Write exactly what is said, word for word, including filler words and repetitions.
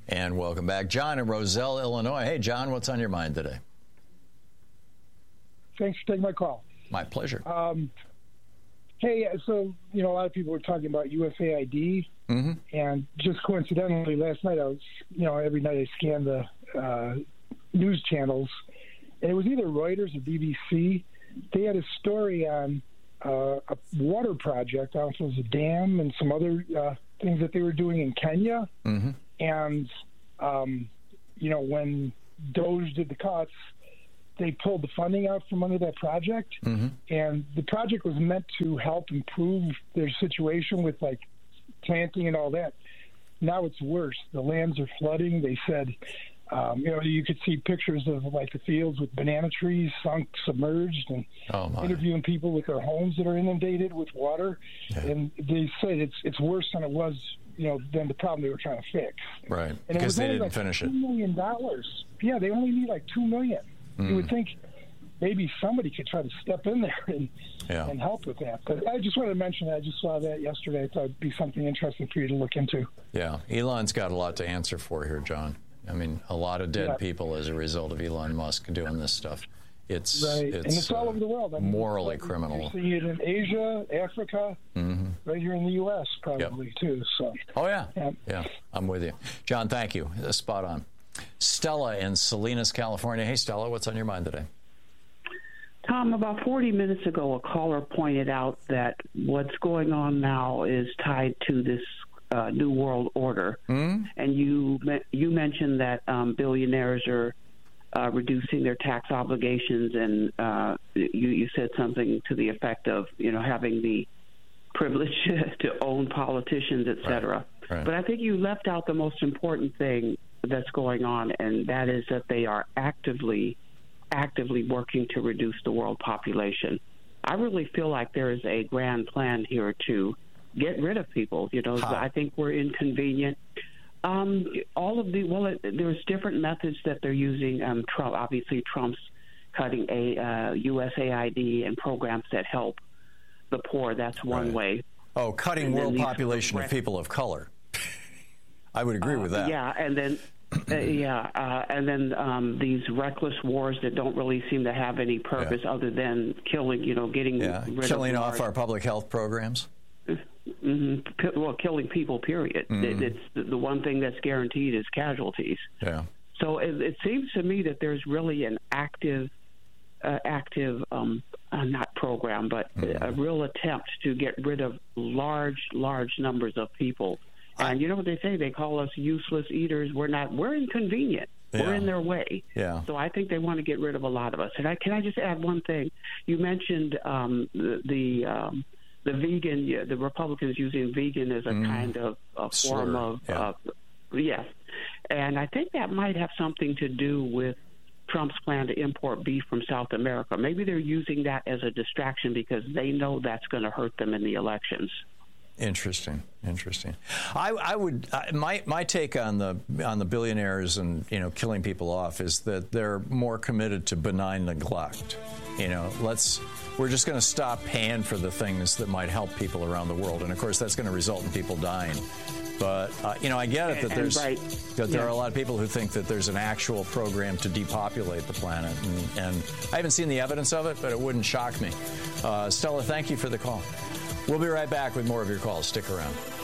And welcome back. John in Roselle, Illinois. Hey, John, what's on your mind today? Thanks for taking my call. My pleasure. Um, hey, so, you know, a lot of people were talking about U S A I D. Mm-hmm. And just coincidentally, last night I was, you know, every night I scanned the uh, news channels. And it was either Reuters or B B C. They had a story on uh, a water project. I don't know if it was a dam and some other uh, things that they were doing in Kenya. Mm-hmm. And, um, you know, when DOGE did the cuts, they pulled the funding out from under that project. Mm-hmm. And the project was meant to help improve their situation with, like, planting and all that. Now it's worse. The lands are flooding. They said, um, you know, you could see pictures of, like, the fields with banana trees sunk, submerged, and oh, interviewing people with their homes that are inundated with water. Yeah. And they said it's it's worse than it was, you know, than the problem they were trying to fix. Right, and because they didn't like finish it. two million dollars. Yeah, they only need like two million. Mm. You would think maybe somebody could try to step in there and yeah. and help with that. But I just wanted to mention that. I just saw that yesterday. I thought it'd be something interesting for you to look into. Yeah, Elon's got a lot to answer for here, John. I mean, a lot of dead yeah. people as a result of Elon Musk doing this stuff. It's right, it's, and it's all uh, over the world. I mean, morally you're criminal. seeing it in Asia, Africa, mm-hmm. right here in the U S probably yep. too. So. Oh yeah. yeah, yeah, I'm with you, John. Thank you. Spot on. Stella in Salinas, California. Hey, Stella, what's on your mind today? Tom, about forty minutes ago, a caller pointed out that what's going on now is tied to this uh, New World Order. Mm-hmm. And you you mentioned that um, billionaires are uh, reducing their tax obligations, and uh, you, you said something to the effect of, you know, having the privilege to own politicians, et cetera. Right. Right. But I think you left out the most important thing that's going on, and that is that they are actively actively working to reduce the world population. I really feel like there is a grand plan here to get rid of people. You know, huh. I think we're inconvenient. Um, all of the, well, it, there's different methods that they're using. Um, Trump, obviously, Trump's cutting a uh, U S A I D and programs that help the poor. That's one right. way. Oh, cutting and world population of people of color. I would agree uh, with that. Yeah, and then uh, yeah, uh, and then um, these reckless wars that don't really seem to have any purpose yeah. other than killing. You know, getting yeah. rid killing of off our public health programs. Mm-hmm. Well, killing people, period. Mm-hmm. It's the one thing that's guaranteed is casualties. Yeah. So it, it seems to me that there's really an active, uh, active, um, uh, not program, but mm-hmm. a real attempt to get rid of large, large numbers of people. And you know what they say? They call us useless eaters. We're not. We're inconvenient. Yeah. We're in their way. Yeah. So I think they want to get rid of a lot of us. And I, can I just add one thing? You mentioned um, the the, um, the vegan, yeah, the Republicans using vegan as a mm. kind of a form Slur. of, yeah. uh, yes. And I think that might have something to do with Trump's plan to import beef from South America. Maybe they're using that as a distraction because they know that's going to hurt them in the elections. Interesting, interesting. I, I would uh, my my take on the on the billionaires and you know killing people off is that they're more committed to benign neglect. You know, let's we're just going to stop paying for the things that might help people around the world, and of course that's going to result in people dying. But uh, you know, I get it that there's right. that there yeah. are a lot of people who think that there's an actual program to depopulate the planet, and, and I haven't seen the evidence of it, but it wouldn't shock me. Uh, Stella, thank you for the call. We'll be right back with more of your calls. Stick around.